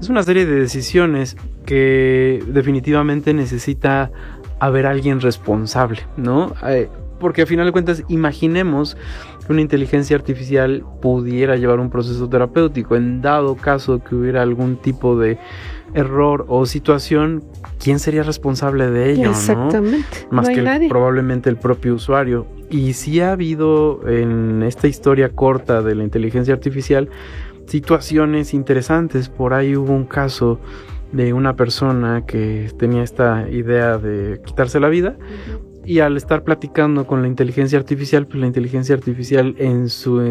es una serie de decisiones que definitivamente necesita haber alguien responsable, ¿no? Porque a final de cuentas, imaginemos que una inteligencia artificial pudiera llevar un proceso terapéutico. En dado caso que hubiera algún tipo de error o situación, ¿quién sería responsable de ello? Exactamente. ¿No? Más que probablemente el propio usuario. Y sí ha habido en esta historia corta de la inteligencia artificial situaciones interesantes. Por ahí hubo un caso de una persona que tenía esta idea de quitarse la vida. Y al estar platicando con la inteligencia artificial, pues la inteligencia artificial en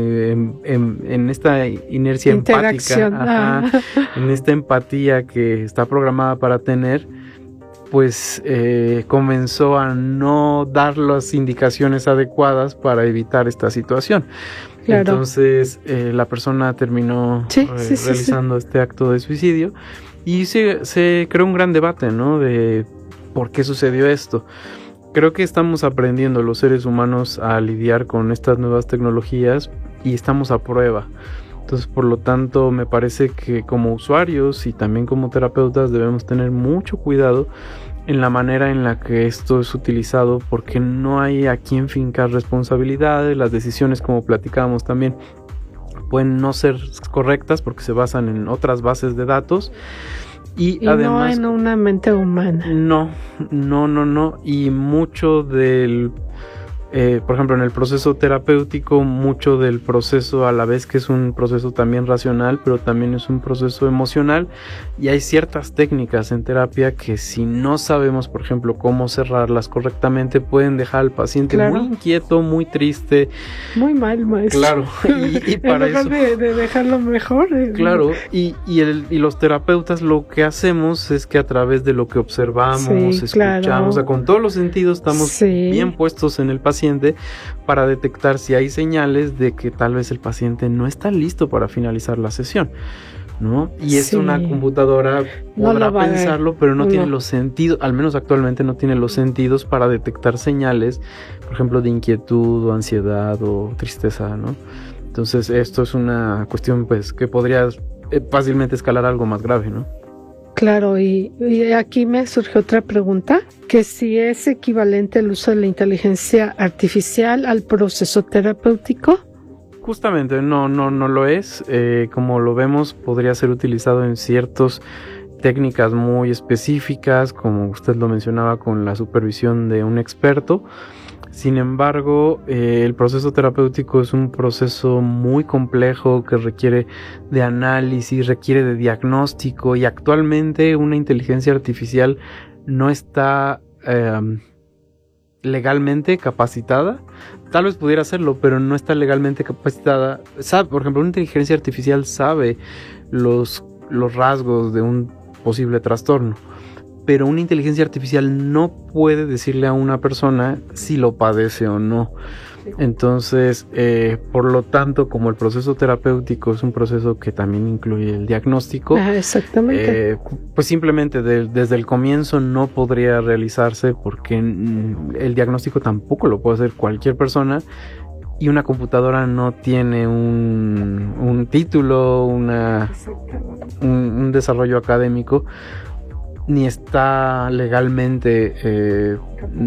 esta inercia empática, en esta empatía que está programada para tener, pues comenzó a no dar las indicaciones adecuadas para evitar esta situación. Claro. Entonces la persona terminó realizando este acto de suicidio y se creó un gran debate, ¿no? De por qué sucedió esto. Creo que estamos aprendiendo los seres humanos a lidiar con estas nuevas tecnologías y estamos a prueba. Entonces, por lo tanto, me parece que como usuarios y también como terapeutas debemos tener mucho cuidado en la manera en la que esto es utilizado, porque no hay a quien fincar responsabilidades. Las decisiones, como platicábamos también, pueden no ser correctas porque se basan en otras bases de datos. Y además, no en una mente humana. No. Y mucho del, por ejemplo, en el proceso terapéutico, mucho del proceso, a la vez que es un proceso también racional, pero también es un proceso emocional. Y hay ciertas técnicas en terapia que si no sabemos, por ejemplo, cómo cerrarlas correctamente, pueden dejar al paciente muy inquieto, muy triste. Muy mal, maestro. Claro. Y para en lugar de dejarlo mejor. Claro. Y los terapeutas lo que hacemos es que a través de lo que observamos, escuchamos, o sea, con todos los sentidos estamos bien puestos en el paciente para detectar si hay señales de que tal vez el paciente no está listo para finalizar la sesión, ¿no? Y es una computadora podrá pensarlo, pero no tiene los sentidos, al menos actualmente no tiene los sentidos para detectar señales, por ejemplo, de inquietud o ansiedad o tristeza, ¿no? Entonces esto es una cuestión pues que podría fácilmente escalar a algo más grave, ¿no? Claro, y aquí me surgió otra pregunta, que si es equivalente el uso de la inteligencia artificial al proceso terapéutico. Justamente, no lo es. Como lo vemos, podría ser utilizado en ciertas técnicas muy específicas, como usted lo mencionaba, con la supervisión de un experto. Sin embargo, el proceso terapéutico es un proceso muy complejo que requiere de análisis, requiere de diagnóstico, y actualmente una inteligencia artificial no está legalmente capacitada. Tal vez pudiera hacerlo, pero no está legalmente capacitada. Por ejemplo, una inteligencia artificial sabe los rasgos de un posible trastorno, pero una inteligencia artificial no puede decirle a una persona si lo padece o no. Entonces, por lo tanto, como el proceso terapéutico es un proceso que también incluye el diagnóstico, exactamente. Pues simplemente desde el comienzo no podría realizarse, porque el diagnóstico tampoco lo puede hacer cualquier persona, y una computadora no tiene un título, un desarrollo académico, ni está legalmente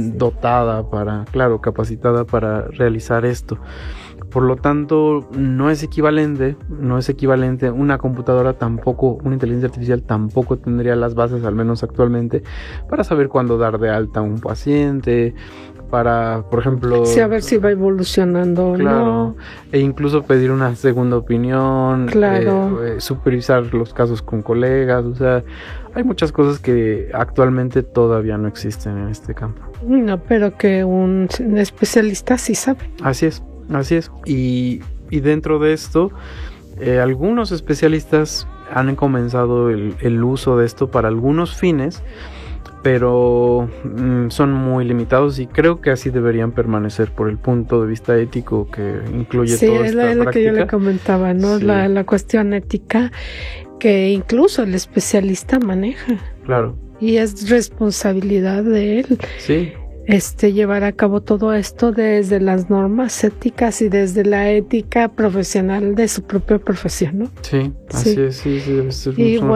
capacitada para realizar esto. Por lo tanto, no es equivalente. Una computadora tampoco, una inteligencia artificial tampoco tendría las bases, al menos actualmente, para saber cuándo dar de alta a un paciente, para, por ejemplo, a ver si va evolucionando o no. E incluso pedir una segunda opinión, supervisar los casos con colegas. O sea, hay muchas cosas que actualmente todavía no existen en este campo. No, pero que un especialista sí sabe. Así es. Y dentro de esto, algunos especialistas han comenzado el uso de esto para algunos fines, pero son muy limitados, y creo que así deberían permanecer por el punto de vista ético que incluye toda esta práctica. Sí, es lo que yo le comentaba, ¿no? Sí. La cuestión ética que incluso el especialista maneja. Claro. Y es responsabilidad de él. Sí. Llevar a cabo todo esto desde las normas éticas y desde la ética profesional de su propia profesión, ¿no? Sí, así es, sí, debe ser.